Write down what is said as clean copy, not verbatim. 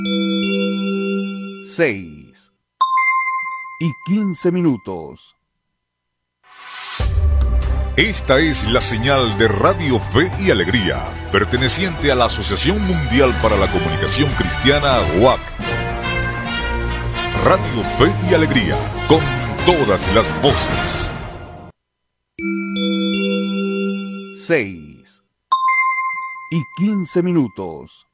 6:15. Esta es la señal de Radio Fe y Alegría, perteneciente a la Asociación Mundial para la Comunicación Cristiana, WAC. Radio Fe y Alegría, con todas las voces. 6:15.